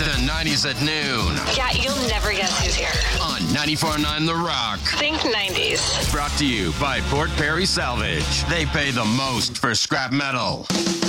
The 90s at noon. Yeah, you'll never guess who's here. On 94.9 The Rock. Think 90s. Brought to you by Port Perry Salvage. They pay the most for scrap metal.